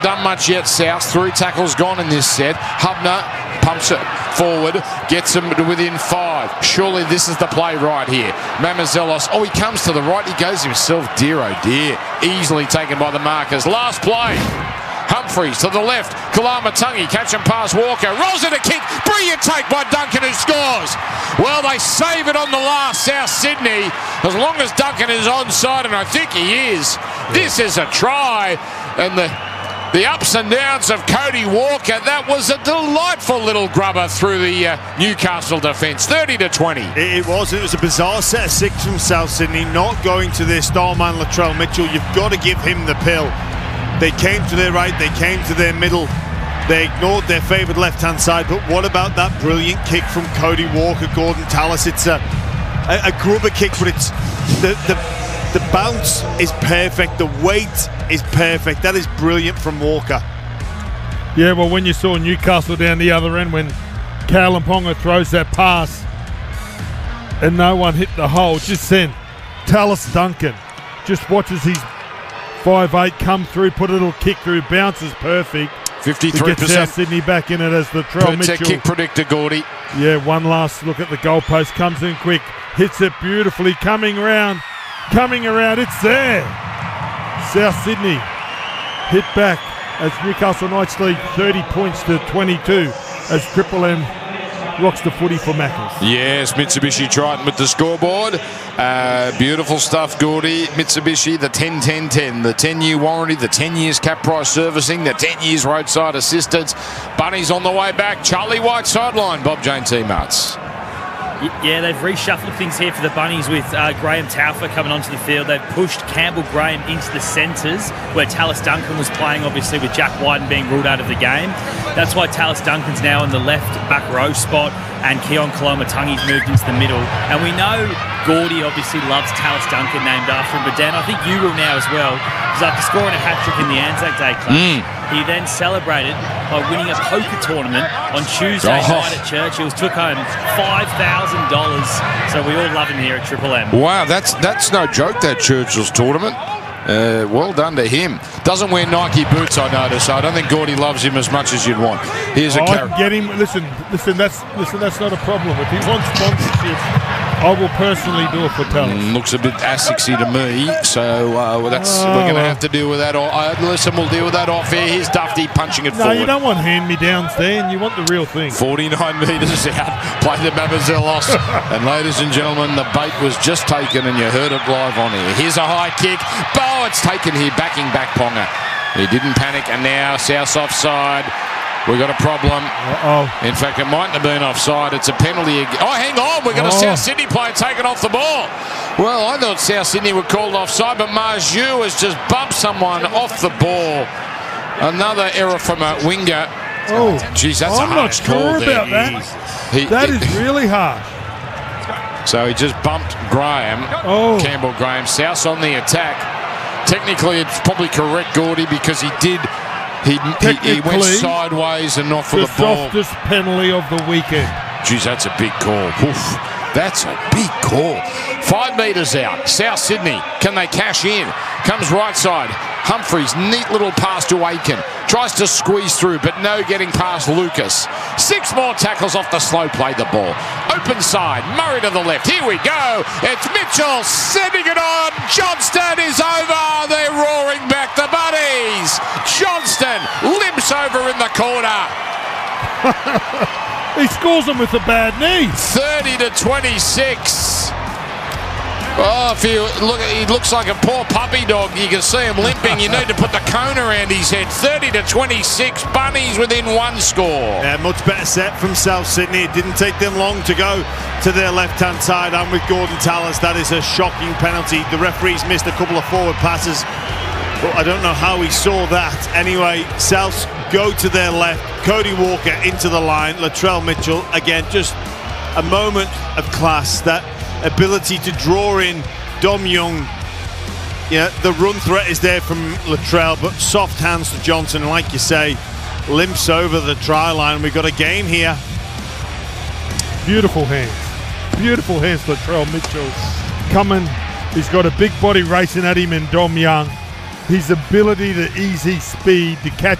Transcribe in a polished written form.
Done much yet, South. 3 tackles gone in this set. Hubner pumps it forward, gets him to within 5. Surely this is the play right here. Mamazelos, oh, he comes to the right. He goes himself, dear oh dear. Easily taken by the markers. Last play. Humphreys to the left. Kalamatangi catch him past Walker. Rolls it a kick. Brilliant take by Duncan, who scores. Well, they save it on the last, South Sydney. As long as Duncan is onside, and I think he is. This is a try. And the ups and downs of Cody Walker. That was a delightful little grubber through the Newcastle defence. 30-20. It was a bizarre set of 6 from South Sydney. Not going to their star man Latrell Mitchell. You've got to give him the pill. They came to their right, they came to their middle. They ignored their favoured left-hand side. But what about that brilliant kick from Cody Walker, Gordon Tallis? It's a grubber kick, but it's the bounce is perfect. The weight is perfect. That is brilliant from Walker. Yeah, well, when you saw Newcastle down the other end, when Kalumponga throws that pass and no one hit the hole, just send Tallis Duncan. Just watches his 5'8" come through, put a little kick through, bounces perfect. 53%. To get South Sydney back in it as Latrell Mitchell. It's a kick predictor, Gordy. Yeah, one last look at the goalpost. Comes in quick, hits it beautifully, coming around, it's there. South Sydney hit back as Newcastle Knights lead 30 points to 22 as Triple M rocks the footy for Maccas. Yes, Mitsubishi Triton with the scoreboard. Beautiful stuff, Gordy. Mitsubishi, the 10-10-10, the 10-year warranty, the 10 years cap price servicing, the 10 years roadside assistance. Bunnies on the way back. Charlie White sideline. Bob Jane T-Marts. Yeah, they've reshuffled things here for the Bunnies with Graham Taufa coming onto the field. They've pushed Campbell Graham into the centres where Tallis Duncan was playing, obviously, with Jack Wyden being ruled out of the game. That's why Tallis Duncan's now in the left back row spot and Keon Kalamatangi's moved into the middle. And we know Gordy obviously loves Tallis Duncan, named after him, but Dan, I think you will now as well, because after scoring a hat-trick in the Anzac Day clash, he then celebrated by winning a poker tournament on Tuesday night at Churchill's, took home $5,000. So we all love him here at Triple M. Wow, that's no joke, that Churchill's tournament. Well done to him. Doesn't wear Nike boots, I notice. So I don't think Gordy loves him as much as you'd want. Here's a get him. Listen. That's not a problem. If he wants sponsorship, I will personally do it for Tallis. Looks a bit Asicsy to me, so we're going to have to deal with that. Listen, we'll deal with that off here. Here's Dufty punching it forward. No, you don't want hand-me-downs, Dan. You want the real thing. 49 metres out. Play the Mamazelos. And ladies and gentlemen, the bait was just taken, and you heard it live on here. Here's a high kick. Oh, it's taken here, backing back Ponga. He didn't panic, and now South's offside. We've got a problem. In fact, it mightn't have been offside. It's a penalty again. Oh, hang on. We've got a South Sydney player taken off the ball. Well, I thought South Sydney were called offside, but Marju has just bumped someone off the ball. Another error from a winger. Oh, geez, that's I'm not sure about that. That is really hard. So he just bumped Graham, Campbell Graham. South's on the attack. Technically, it's probably correct, Gordy, because he went sideways and not for the ball. The softest penalty of the weekend. Geez, that's a big call. Oof, that's a big call. 5 metres out. South Sydney, can they cash in? Comes right side. Humphreys, neat little pass to Aiken. Tries to squeeze through, but no getting past Lucas. 6 more tackles off the slow play the ball. Open side, Murray to the left. Here we go. It's Mitchell sending it on. Johnston is over. They're roaring back the Bunnies. Johnston limps over in the corner. He scores them with a bad knee. 30-26. Oh, if you look, he looks like a poor puppy dog. You can see him limping. You need to put the cone around his head. 30-26. Bunnies within 1 score. Yeah, much better set from South Sydney. It didn't take them long to go to their left-hand side. And with Gordon Tallis, that is a shocking penalty. The referee's missed a couple of forward passes. But I don't know how he saw that. Anyway, Souths go to their left. Cody Walker into the line. Latrell Mitchell, again, just a moment of class. That ability to draw in Dom Young. Yeah, the run threat is there from Latrell, but soft hands to Johnson, and like you say, limps over the try line. We've got a game here. Beautiful hands, Latrell Mitchell coming. He's got a big body racing at him in Dom Young. his ability to ease his speed, to catch